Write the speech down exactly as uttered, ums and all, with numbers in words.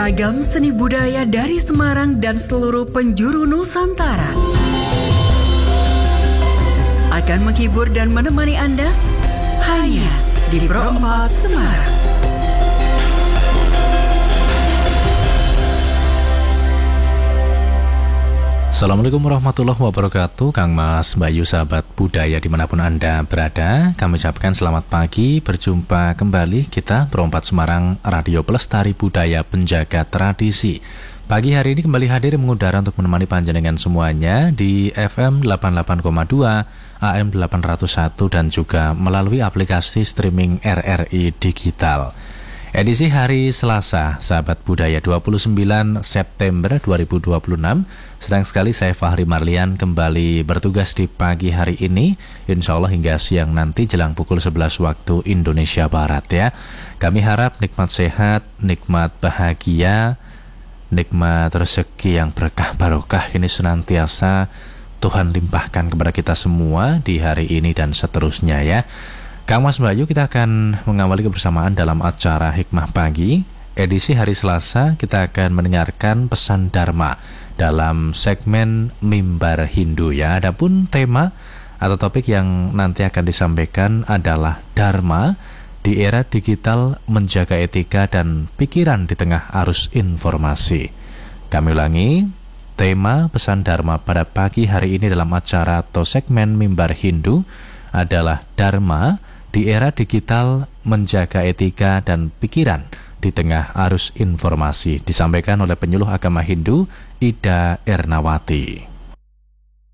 Ragam seni budaya dari Semarang dan seluruh penjuru Nusantara akan menghibur dan menemani Anda hanya di Pro empat Semarang. Assalamualaikum warahmatullahi wabarakatuh. Kang Mas, Bayu, sahabat budaya dimanapun Anda berada, kami ucapkan selamat pagi. Berjumpa kembali kita Pro empat Semarang, Radio Pelestari Budaya Penjaga Tradisi. Pagi hari ini kembali hadir mengudara untuk menemani panjenengan semuanya di F M delapan puluh delapan koma dua, A M delapan nol satu dan juga melalui aplikasi streaming R R I Digital. Edisi hari Selasa, sahabat budaya, dua puluh sembilan September dua ribu dua puluh enam. Senang sekali saya Fahri Marlian kembali bertugas di pagi hari ini, insya Allah hingga siang nanti jelang pukul sebelas waktu Indonesia Barat ya. Kami harap nikmat sehat, nikmat bahagia, nikmat rezeki yang berkah barokah ini senantiasa Tuhan limpahkan kepada kita semua di hari ini dan seterusnya ya. Kang Mas, Bayu, kita akan mengawali kebersamaan dalam acara Hikmah Pagi. Edisi hari Selasa kita akan mendengarkan pesan Dharma dalam segmen Mimbar Hindu ya. Adapun tema atau topik yang nanti akan disampaikan adalah Dharma di era digital, menjaga etika dan pikiran di tengah arus informasi. Kami ulangi, tema pesan Dharma pada pagi hari ini dalam acara atau segmen Mimbar Hindu adalah Dharma di era digital, menjaga etika dan pikiran di tengah arus informasi, disampaikan oleh penyuluh agama Hindu Ida Ernawati.